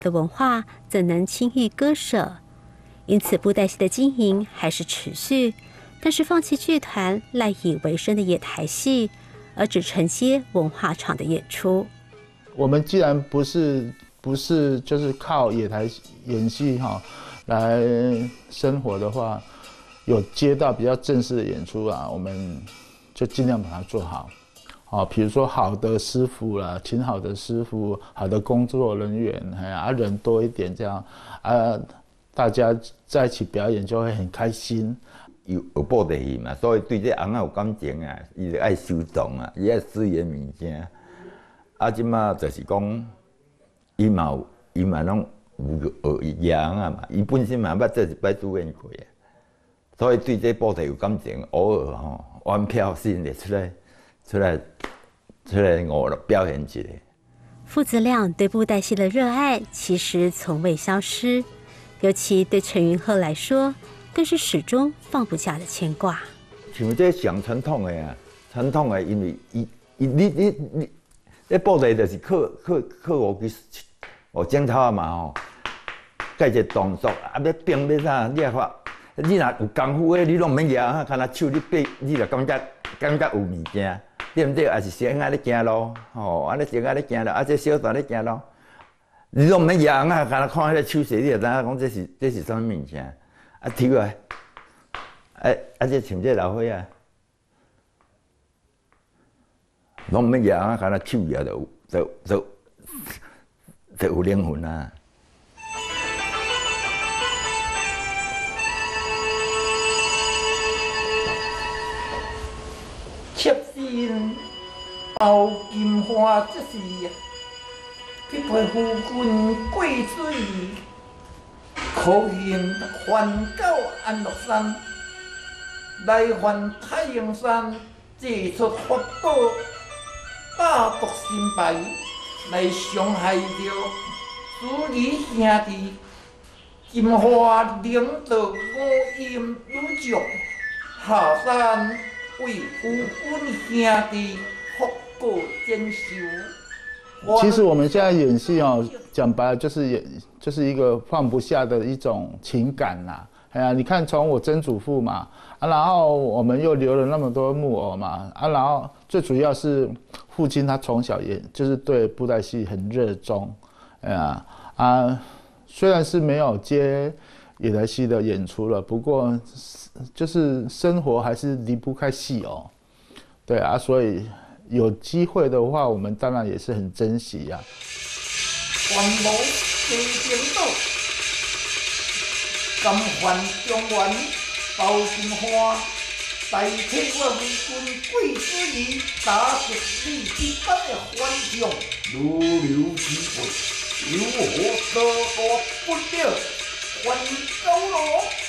的文化怎能轻易割舍？因此，布袋戏的经营还是持续，但是放弃剧团赖以为生的野台戏，而只承接文化场的演出。 我们既然不是就是靠野台演戏来生活的话，有接到比较正式的演出啊，我们就尽量把它做好。比如说好的师傅啦，请好的师傅，好的工作人员，人多一点这样大家在一起表演就会很开心。 有布袋戏嘛，所以对这翁仔有感情啊，伊就爱收藏啊，伊爱水的物件。即马就是讲，伊嘛拢有学野翁仔嘛，伊本身嘛捌做一摆主演过啊，所以对这布袋有感情，偶尔玩票性的出来表现一下。 父子俩对布袋戏的热爱其实从未消失，尤其对陈云鹤来说，更是始终放不下的牵挂。 像这上传统的啊，传统的，因为你布袋就是靠学镜头啊嘛介一个动作要变要啥，你也看，你若有功夫的，你拢免举，看那手你变，你就感觉有物件。对不对？也是先安尼行路，安尼先安尼行路，这小段咧行路，你拢免扬啊，干那看迄个手势，你就知影讲这是啥物件？跳啊，这像这老伙啊，拢免扬啊，干那手摇就有灵魂啊。 切身包金花，这是去陪夫君过水，可幸还到安乐山，来还太阳山，借出法宝，霸独心败，来伤害着子儿兄弟。金花领导五阴女将下山。为夫君兄弟福过兼修。 其实我们现在演戏讲白了就是一个放不下的一种情感啦。你看从我曾祖父嘛，然后我们又留了那么多木偶嘛，然后最主要是父亲他从小也就是对布袋戏很热衷，虽然是没有接野台戏的演出了，不过就是生活还是离不开戏对啊，所以有机会的话，我们当然也是很珍惜啊。 还无地平道，甘还中原包金花，代替我为君贵子仪，打出你之般的幻象，如流之辈，有何多多不了，还高罗。